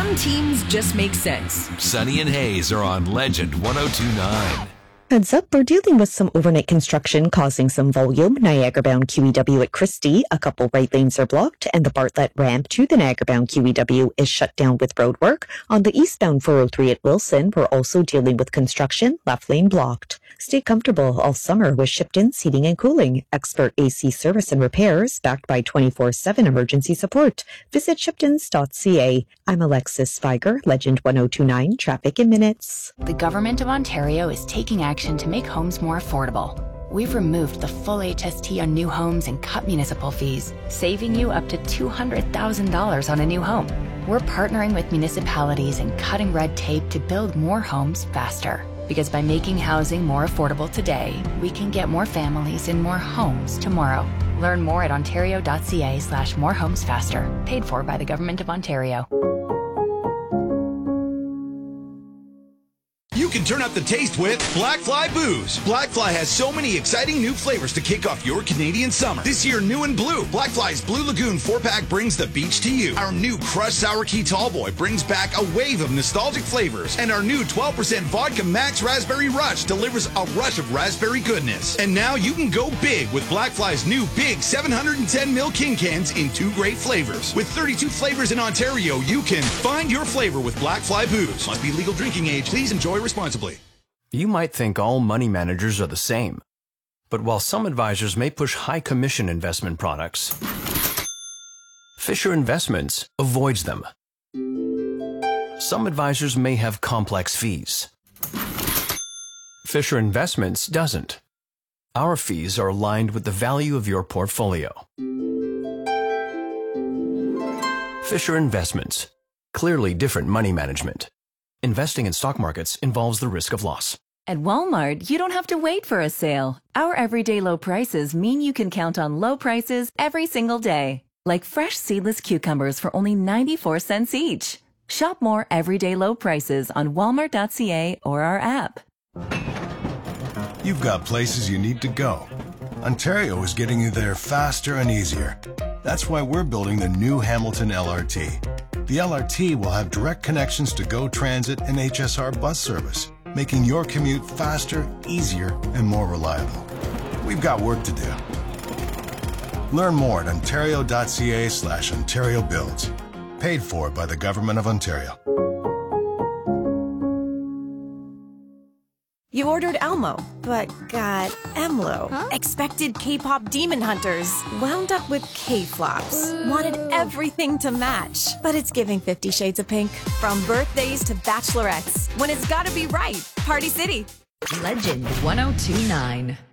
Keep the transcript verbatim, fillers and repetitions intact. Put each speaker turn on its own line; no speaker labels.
Some teams just make sense.
Sunny and Hayes are on Legend one oh two point nine.
Heads up, we're dealing with some overnight construction causing some volume. Niagara-bound Q E W at Christie, a couple right lanes are blocked, and the Bartlett ramp to the Niagara-bound Q E W is shut down with roadwork. On the eastbound four oh three at Wilson, we're also dealing with construction, left lane blocked. Stay comfortable all summer with Shipton's Heating and Cooling. Expert A C service and repairs backed by twenty-four seven emergency support. Visit shiptons dot c a. I'm Alexis Spiger, Legend one oh two point nine, Traffic in Minutes.
The Government of Ontario is taking action to make homes more affordable. We've removed the full H S T on new homes and cut municipal fees, saving you up to two hundred thousand dollars on a new home. We're partnering with municipalities and cutting red tape to build more homes faster. Because by making housing more affordable today, we can get more families in more homes tomorrow. Learn more at ontario dot c a slash more homes faster. Paid for by the Government of Ontario.
You can turn up the taste with Blackfly Booze. Blackfly has so many exciting new flavors to kick off your Canadian summer. This year, new and blue, Blackfly's Blue Lagoon four-pack brings the beach to you. Our new Crushed Sour Key Tallboy brings back a wave of nostalgic flavors. And our new twelve percent Vodka Max Raspberry Rush delivers a rush of raspberry goodness. And now you can go big with Blackfly's new big seven hundred ten mil King Cans in two great flavors. With thirty-two flavors in Ontario, you can find your flavor with Blackfly Booze. Must be legal drinking age. Please enjoy responsibly.
You might think all money managers are the same. But while some advisors may push high commission investment products, Fisher Investments avoids them. Some advisors may have complex fees. Fisher Investments doesn't. Our fees are aligned with the value of your portfolio. Fisher Investments. Clearly different money management. Investing in stock markets involves the risk of loss.
At Walmart, you don't have to wait for a sale. Our everyday low prices mean you can count on low prices every single day. Like fresh seedless cucumbers for only ninety-four cents each. Shop more everyday low prices on walmart dot c a or our app.
You've got places you need to go. Ontario is getting you there faster and easier. That's why we're building the new Hamilton L R T. The L R T will have direct connections to GO Transit and H S R bus service, making your commute faster, easier, and more reliable. We've got work to do. Learn more at ontario dot c a slash Ontario Builds. Paid for by the Government of Ontario.
You ordered Elmo, but got Emlo.
Huh?
Expected K-pop demon hunters. Wound up with K-flops. Wanted everything to match. But it's giving Fifty Shades of Pink. From birthdays to bachelorettes. When it's gotta be right. Party City.
Legend one oh two point nine.